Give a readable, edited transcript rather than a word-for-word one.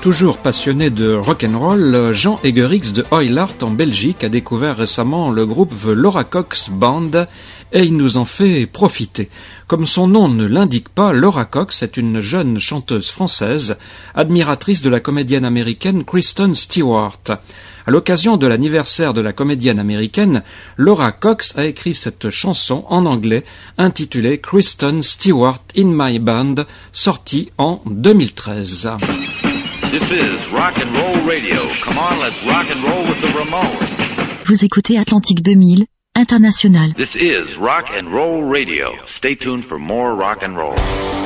Toujours passionné de rock'n'roll, Jean Egerix de Oilart en Belgique a découvert récemment le groupe The Laura Cox Band et il nous en fait profiter. Comme son nom ne l'indique pas, Laura Cox est une jeune chanteuse française, admiratrice de la comédienne américaine Kristen Stewart. À l'occasion de l'anniversaire de la comédienne américaine, Laura Cox a écrit cette chanson en anglais intitulée Kristen Stewart in My Band, sortie en 2013. This is Rock and Roll Radio. Come on, let's rock and roll with the Ramones. Vous écoutez Atlantique 2000, International. This is Rock and Roll Radio. Stay tuned for more rock and roll.